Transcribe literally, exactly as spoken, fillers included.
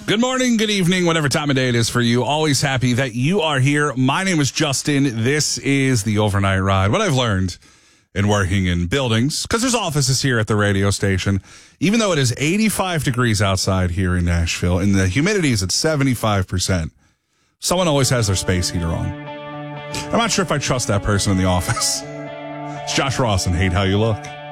Good morning, good evening, whatever time of day it is for you. Always happy that you are here. My name is Justin. This is the Overnight Ride. What I've learned in working in buildings, because there's offices here at the radio station, even though it is eighty-five degrees outside here in Nashville and the humidity is at seventy-five percent, someone always has their space heater on. I'm not sure if I trust that person in the office. It's Josh Ross and Hate How You Look.